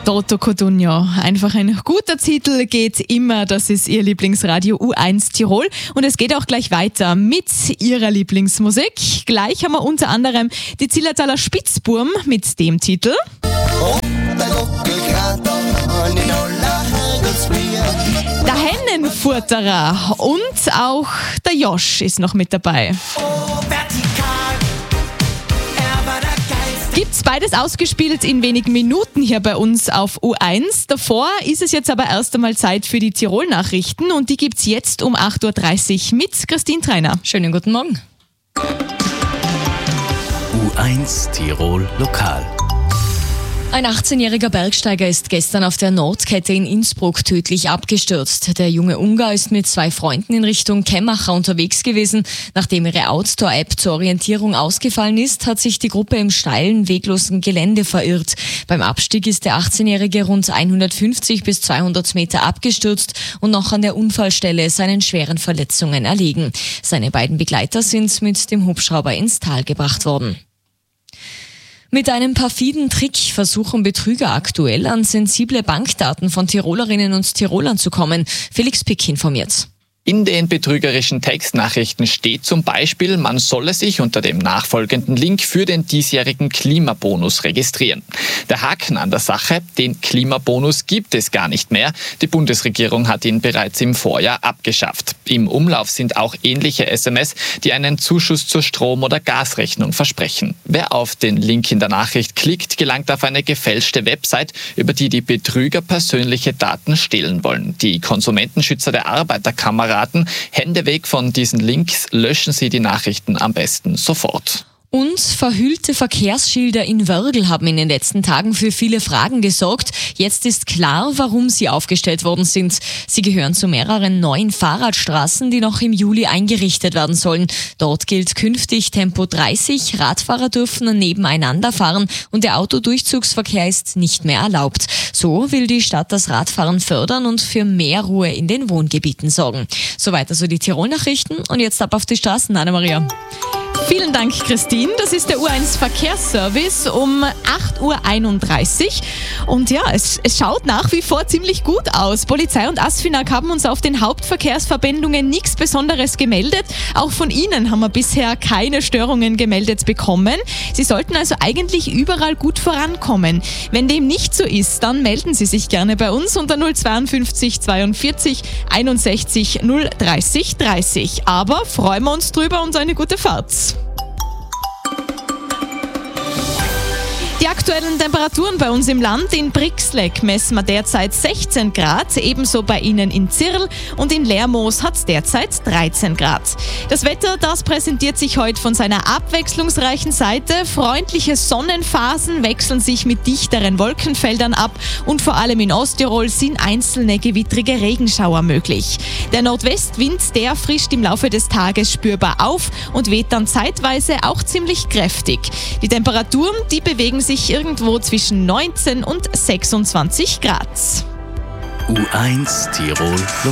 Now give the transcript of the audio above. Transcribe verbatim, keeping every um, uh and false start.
Toto Codugno, einfach ein guter Titel, geht immer, das ist Ihr Lieblingsradio U eins Tirol und es geht auch gleich weiter mit Ihrer Lieblingsmusik. Gleich haben wir unter anderem die Zillertaler Spitzburm mit dem Titel Der Hennenfurterer und auch der Josh ist noch mit dabei. Gibt's beides ausgespielt in wenigen Minuten hier bei uns auf U eins. Davor ist es jetzt aber erst einmal Zeit für die Tirol-Nachrichten und die gibt's jetzt um acht Uhr dreißig mit Christine Treiner. Schönen guten Morgen. U eins Tirol Lokal. Ein achtzehnjähriger Bergsteiger ist gestern auf der Nordkette in Innsbruck tödlich abgestürzt. Der junge Ungar ist mit zwei Freunden in Richtung Kemmacher unterwegs gewesen. Nachdem ihre Outdoor-App zur Orientierung ausgefallen ist, hat sich die Gruppe im steilen, weglosen Gelände verirrt. Beim Abstieg ist der achtzehnjährige rund hundertfünfzig bis zweihundert Meter abgestürzt und noch an der Unfallstelle seinen schweren Verletzungen erlegen. Seine beiden Begleiter sind mit dem Hubschrauber ins Tal gebracht worden. Mit einem perfiden Trick versuchen Betrüger aktuell an sensible Bankdaten von Tirolerinnen und Tirolern zu kommen. Felix Pick informiert. In den betrügerischen Textnachrichten steht zum Beispiel, man solle sich unter dem nachfolgenden Link für den diesjährigen Klimabonus registrieren. Der Haken an der Sache, den Klimabonus gibt es gar nicht mehr. Die Bundesregierung hat ihn bereits im Vorjahr abgeschafft. Im Umlauf sind auch ähnliche S M S, die einen Zuschuss zur Strom- oder Gasrechnung versprechen. Wer auf den Link in der Nachricht klickt, gelangt auf eine gefälschte Website, über die die Betrüger persönliche Daten stehlen wollen. Die Konsumentenschützer der Arbeiterkammer raten, Hände weg von diesen Links, löschen Sie die Nachrichten am besten sofort. Und verhüllte Verkehrsschilder in Wörgl haben in den letzten Tagen für viele Fragen gesorgt. Jetzt ist klar, warum sie aufgestellt worden sind. Sie gehören zu mehreren neuen Fahrradstraßen, die noch im Juli eingerichtet werden sollen. Dort gilt künftig Tempo dreißig, Radfahrer dürfen nebeneinander fahren und der Autodurchzugsverkehr ist nicht mehr erlaubt. So will die Stadt das Radfahren fördern und für mehr Ruhe in den Wohngebieten sorgen. Soweit also die Tirol-Nachrichten und jetzt ab auf die Straßen, Anna-Maria. Vielen Dank, Christine. Das ist der U eins Verkehrsservice um acht Uhr einunddreißig. Und ja, es, es schaut nach wie vor ziemlich gut aus. Polizei und ASFINAG haben uns auf den Hauptverkehrsverbindungen nichts Besonderes gemeldet. Auch von Ihnen haben wir bisher keine Störungen gemeldet bekommen. Sie sollten also eigentlich überall gut vorankommen. Wenn dem nicht so ist, dann melden Sie sich gerne bei uns unter null zweiundfünfzig zweiundvierzig einundsechzig null dreißig dreißig. Aber freuen wir uns drüber und eine gute Fahrt. Die aktuellen Temperaturen bei uns im Land. In Brixleck messen wir derzeit sechzehn Grad, ebenso bei Ihnen in Zirl und in Lermoos hat es derzeit dreizehn Grad. Das Wetter, das präsentiert sich heute von seiner abwechslungsreichen Seite. Freundliche Sonnenphasen wechseln sich mit dichteren Wolkenfeldern ab und vor allem in Osttirol sind einzelne gewittrige Regenschauer möglich. Der Nordwestwind, der frischt im Laufe des Tages spürbar auf und weht dann zeitweise auch ziemlich kräftig. Die Temperaturen, die bewegen sich irgendwo zwischen neunzehn und sechsundzwanzig Grad. U eins Tirol Lokal.